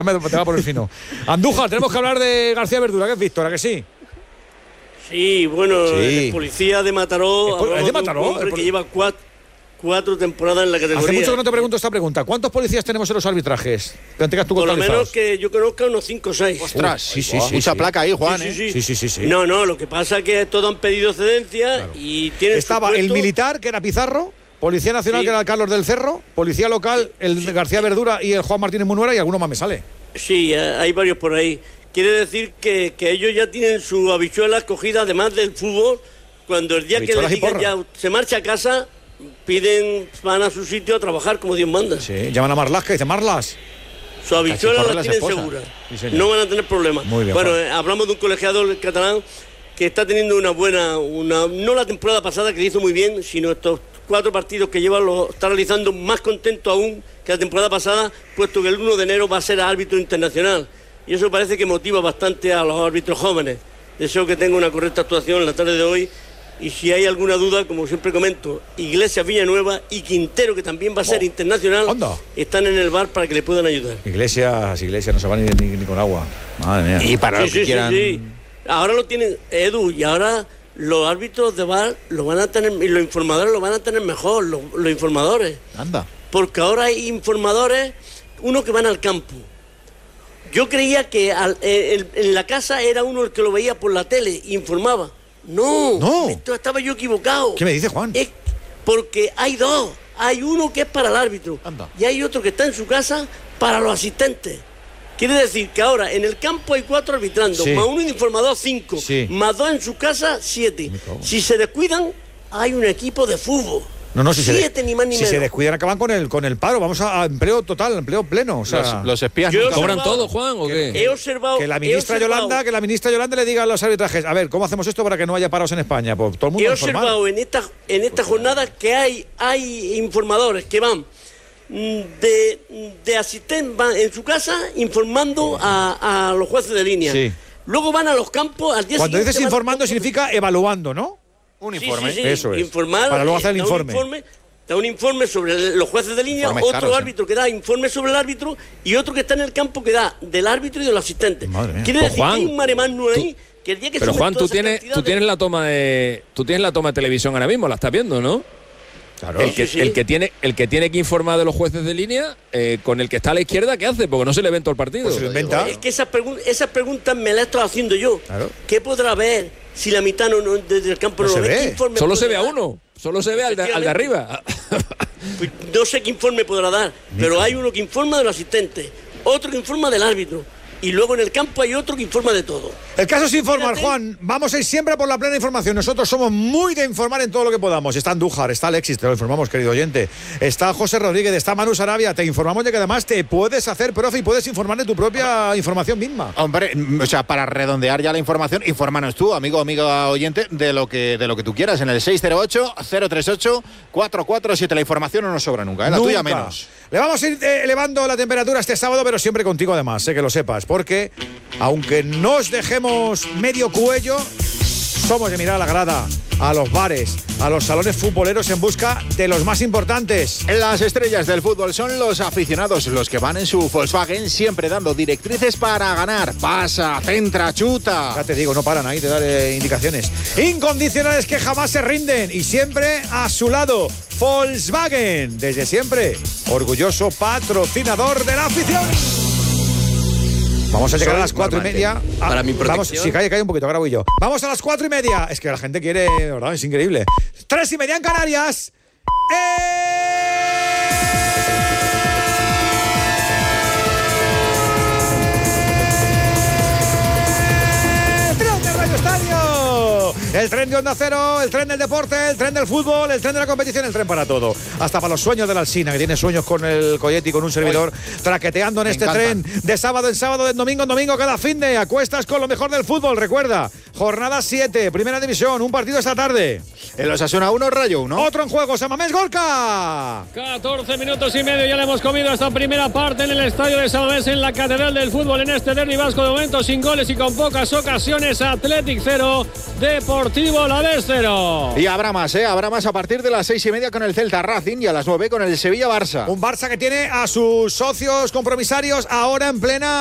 te va por el fino. Andújar, tenemos que hablar de García Verdura, ¿qué es Víctor? ¿A que sí? Sí, bueno, Sí. el policía de Mataró. ¿Es de Mataró? Un hombre que lleva cuatro temporadas en la categoría. Hace mucho que no te pregunto esta pregunta. ¿Cuántos policías tenemos en los arbitrajes? Que tengas tú Por lo contabilizados. menos que yo conozca unos 5 o 6. Ostras, sí, mucha placa ahí, Juan, Sí. No, lo que pasa es que todos han pedido excedencia, claro. Y tienen Estaba el militar, que era Pizarro, Policía Nacional, que era el Carlos del Cerro, Policía Local, el García Verdura y el Juan Martínez Munuera, y alguno más me sale. Sí, hay varios por ahí. Quiere decir que ellos ya tienen su habichuela cogida, además del fútbol. Cuando el día que les digan ya se marcha a casa, van a su sitio a trabajar como Dios manda. Sí, llaman a Marlaska y dicen, Marlas. Su habichuela la tienen segura. Sí, no van a tener problemas. Muy bien, bueno, hablamos de un colegiador catalán que está teniendo no la temporada pasada, que le hizo muy bien, sino estos 4 partidos que lleva lo está realizando más contento aún que la temporada pasada, puesto que el 1 de enero va a ser árbitro internacional. Y eso parece que motiva bastante a los árbitros jóvenes. Deseo que tenga una correcta actuación en la tarde de hoy. Y si hay alguna duda, como siempre comento, Iglesias, Villanueva y Quintero, que también va a ser internacional, están en el bar para que le puedan ayudar. Iglesias no se van ni con agua. Madre mía. Y para los que quieran... Sí. Ahora lo tienen, Edu, y ahora los árbitros de bar lo van a tener, y los informadores lo van a tener mejor, los informadores. Anda. Porque ahora hay informadores, uno que van al campo. Yo creía que en la casa era uno el que lo veía por la tele, informaba. No. Esto estaba yo equivocado. ¿Qué me dice Juan? Es porque hay 2. Hay uno que es para el árbitro. Anda. Y hay otro que está en su casa para los asistentes. Quiere decir que ahora en el campo hay 4 arbitrando, más uno informador 5, más 2 en su casa 7. Si se descuidan, hay un equipo de fútbol. Si 7 ni más ni menos. Si se descuidan, acaban con el paro. Vamos a empleo total, empleo pleno. O sea, los espías ¿cobran todo, Juan, o qué? He observado que la ministra Yolanda le diga a los arbitrajes, a ver, ¿cómo hacemos esto para que no haya paros en España? Pues todo el mundo he observado en esta jornada que hay informadores que van de asistente, van en su casa informando a los jueces de línea. Sí. Luego van a los campos al día Cuando siguiente. Cuando dices informando significa evaluando, ¿no? Un informe. Sí. Eso es. Informar, para luego hacer el informe. Da un informe sobre los jueces de línea, otro árbitro que da informe sobre el árbitro y otro que está en el campo que da del árbitro y del asistente. Quiere decir Juan, que hay un maremano ahí que el día que pero Juan, tú tienes la toma de televisión ahora mismo, la estás viendo, ¿no? Claro. El que tiene que informar de los jueces de línea, con el que está a la izquierda, ¿qué hace? Porque no se le ve en todo el partido. Pues se lo inventa. Es que esas preguntas me las he estado haciendo yo. Claro. ¿Qué podrá ver si la mitad desde el campo no se lo ve? Solo se ve a uno. Solo se ve al de arriba. Pues no sé qué informe podrá dar, pero hay uno que informa del asistente, otro que informa del árbitro. Y luego en el campo hay otro que informa de todo. El caso es informar, Juan. Vamos a ir siempre por la plena información. Nosotros somos muy de informar en todo lo que podamos. Está Andújar, está Alexis, te lo informamos, querido oyente. Está José Rodríguez, está Manu Sarabia. Te informamos de que además te puedes hacer profe y puedes informar de tu propia información misma. Hombre, o sea, para redondear ya la información, infórmanos tú, amigo o amiga oyente, de lo que tú quieras. En el 608-038-447. La información no nos sobra nunca, ¿eh? La tuya menos. Le vamos a ir elevando la temperatura este sábado, pero siempre contigo además, que lo sepas. Porque, aunque nos dejemos medio cuello, somos de mirar a la grada, a los bares, a los salones futboleros en busca de los más importantes. Las estrellas del fútbol son los aficionados, los que van en su Volkswagen siempre dando directrices para ganar. Pasa, centra, chuta. Ya te digo, no paran ahí de dar indicaciones. Incondicionales que jamás se rinden y siempre a su lado. Volkswagen, desde siempre, orgulloso patrocinador de la afición. Vamos a llegar a las 4:30. Para mi protección. Vamos, sí, cae un poquito, ahora voy yo. Vamos a las 4:30. Es que la gente quiere, ¿verdad? Es increíble. 3:30 en Canarias. ¡Tren de Radio Estadio! El tren de Onda Cero, el tren del deporte, el tren del fútbol, el tren de la competición, el tren para todo. Hasta para los sueños de la Alsina, que tiene sueños con el Coyetti y con un servidor, traqueteando en este tren de sábado en sábado, de domingo en domingo, cada fin de acuestas con lo mejor del fútbol. Recuerda, jornada 7, primera división, un partido esta tarde. El Osasuna 1, Rayo 1. Otro en juego, San Mamés Gorka. 14 minutos y medio ya le hemos comido esta primera parte en el estadio de San Mamés, en la Catedral del Fútbol, en este derbi vasco, de momento sin goles y con pocas ocasiones. Athletic 0, Deportivo Alavés 0. Y habrá más a partir de las 6:30 con el Celta Racing y a las 9 con el Sevilla Barça. Un Barça que tiene a sus socios compromisarios ahora en plena